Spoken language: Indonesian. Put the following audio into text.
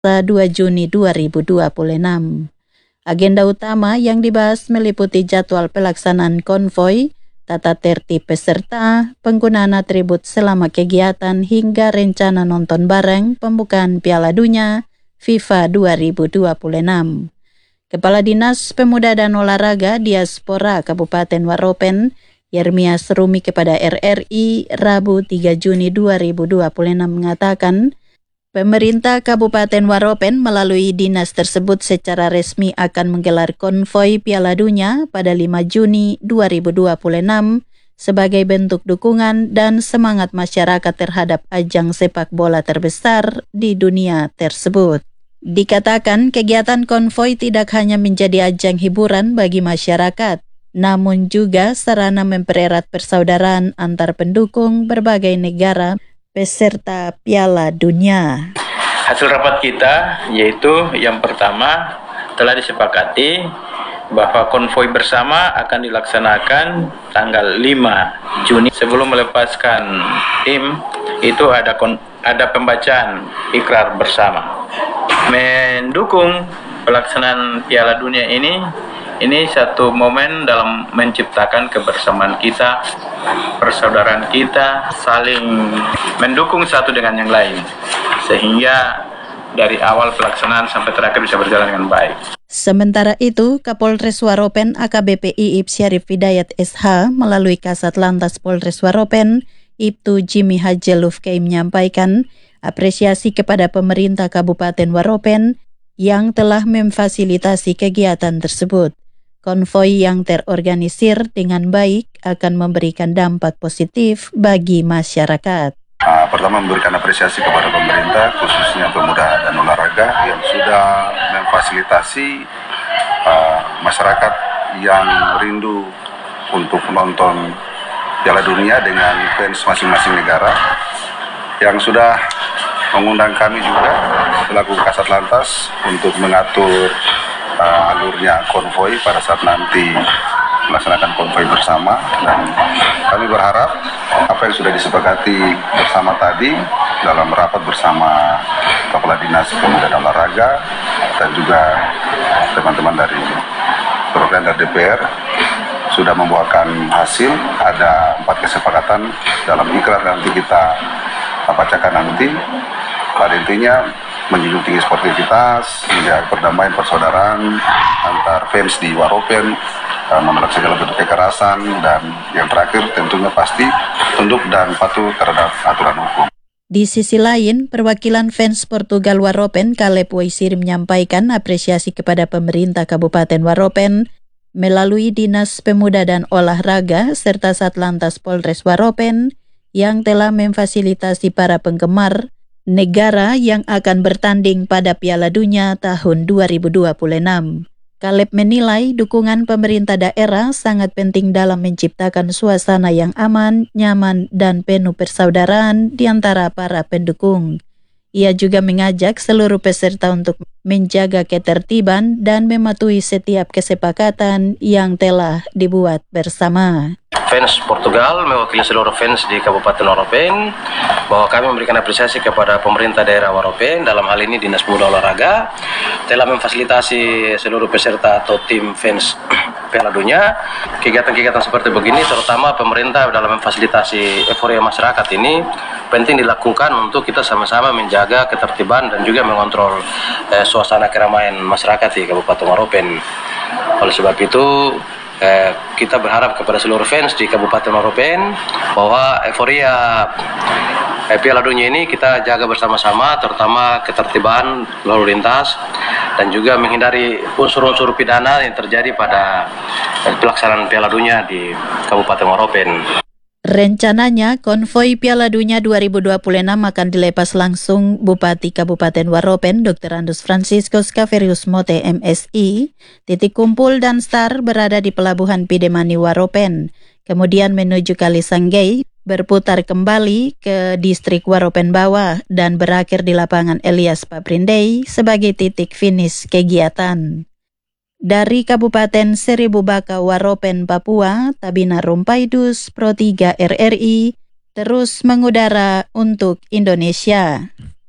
2 Juni 2026. Agenda utama yang dibahas meliputi jadwal pelaksanaan konvoi, tata tertib peserta, penggunaan atribut selama kegiatan hingga rencana nonton bareng pembukaan Piala Dunia FIFA 2026. Kepala Dinas Pemuda dan Olahraga Diaspora Kabupaten Waropen, Yermias Rumi kepada RRI Rabu 3 Juni 2026 mengatakan, pemerintah Kabupaten Waropen melalui dinas tersebut secara resmi akan menggelar konvoi Piala Dunia pada 5 Juni 2026 sebagai bentuk dukungan dan semangat masyarakat terhadap ajang sepak bola terbesar di dunia tersebut. Dikatakan kegiatan konvoi tidak hanya menjadi ajang hiburan bagi masyarakat, namun juga sarana mempererat persaudaraan antar pendukung berbagai negara peserta Piala Dunia. Hasil rapat kita yaitu yang pertama telah disepakati bahwa konvoi bersama akan dilaksanakan tanggal 5 Juni. Sebelum melepaskan tim itu ada pembacaan ikrar bersama. Mendukung pelaksanaan Piala Dunia ini satu momen dalam menciptakan kebersamaan kita, persaudaraan kita, saling mendukung satu dengan yang lain, sehingga dari awal pelaksanaan sampai terakhir bisa berjalan dengan baik. Sementara itu, Kapolres Waropen AKBP Iib Syarif Hidayat SH melalui Kasat Lantas Polres Waropen, Ibtu Jimmy Hajelufkei menyampaikan apresiasi kepada pemerintah Kabupaten Waropen yang telah memfasilitasi kegiatan tersebut. Konvoi yang terorganisir dengan baik akan memberikan dampak positif bagi masyarakat. Pertama, memberikan apresiasi kepada pemerintah, khususnya pemuda dan olahraga yang sudah memfasilitasi masyarakat yang rindu untuk menonton Piala Dunia dengan fans masing-masing negara, yang sudah mengundang kami juga selaku Kasat Lantas untuk mengatur alurnya konvoi pada saat nanti melaksanakan konvoi bersama, dan kami berharap apa yang sudah disepakati bersama tadi dalam rapat bersama Kepala Dinas Pemuda dan Olahraga dan juga teman-teman dari perwakilan dari DPR sudah membuahkan hasil. Ada 4 kesepakatan dalam ikrar nanti kita bacakan nanti. Pada intinya menjunjung tinggi sportivitas, menjaga perdamaian persaudaraan antar fans di Waropen, menolak segala bentuk kekerasan, dan yang terakhir tentunya pasti tunduk dan patuh terhadap aturan hukum. Di sisi lain, perwakilan fans Portugal Waropen Caleb Waisir menyampaikan apresiasi kepada pemerintah Kabupaten Waropen melalui Dinas Pemuda dan Olahraga serta Satlantas Polres Waropen yang telah memfasilitasi para penggemar negara yang akan bertanding pada Piala Dunia tahun 2026. Caleb menilai dukungan pemerintah daerah sangat penting dalam menciptakan suasana yang aman, nyaman, dan penuh persaudaraan di antara para pendukung. Ia juga mengajak seluruh peserta untuk menjaga ketertiban dan mematuhi setiap kesepakatan yang telah dibuat bersama. Fans Portugal mewakili seluruh fans di Kabupaten Waropen bahwa kami memberikan apresiasi kepada pemerintah daerah Waropen, dalam hal ini Dinas Pemuda Olahraga telah memfasilitasi seluruh peserta atau tim fans Piala Dunia. Kegiatan-kegiatan seperti begini, terutama pemerintah dalam memfasilitasi euforia masyarakat ini penting dilakukan untuk kita sama-sama menjaga ketertiban dan juga mengontrol suasana keramaian masyarakat di Kabupaten Waropen. Oleh sebab itu kita berharap kepada seluruh fans di Kabupaten Waropen bahwa euforia Piala Dunia ini kita jaga bersama-sama, terutama ketertiban lalu lintas dan juga menghindari unsur-unsur pidana yang terjadi pada pelaksanaan Piala Dunia di Kabupaten Waropen. Rencananya, konvoi Piala Dunia 2026 akan dilepas langsung Bupati Kabupaten Waropen, Dr. Andus Franciscus Kaverius Mote, MSI. Titik kumpul dan start berada di Pelabuhan Pidemani Waropen, kemudian menuju Kali Sanggei, berputar kembali ke distrik Waropen Bawah, dan berakhir di lapangan Elias Paprindei sebagai titik finish kegiatan. Dari Kabupaten Seribu Baka Waropen, Papua, Tabina Rumpaidus, Pro 3 RRI, terus mengudara untuk Indonesia.